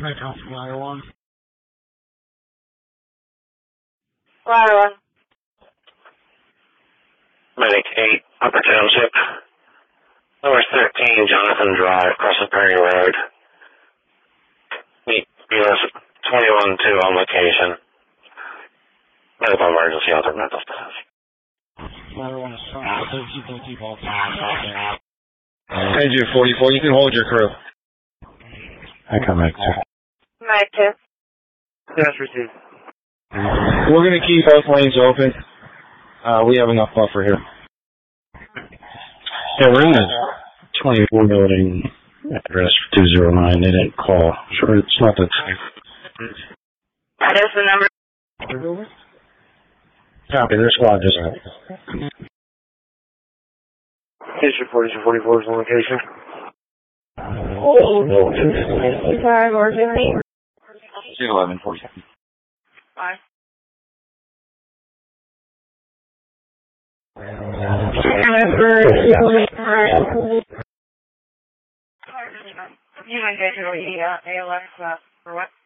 Ladder 1. Ladder 1. Medic 8, Upper Township. Number 13, Jonathan Drive, across the Perry Road. Meet US 21-2 on location. Medical emergency, other mental status. Ladder 1 is Engine 44, you can hold your crew. I come back, sir. Medic 2. That's received. We're going to keep both lanes open. We have enough buffer here. Yeah, we're in the 24 building, address 209. They didn't call. Sure, it's not the time. That is the number. Copy, their squad just out. Station 44 is on location. Sorry, we're doing 1147. Bye. You might go to the ALX for what?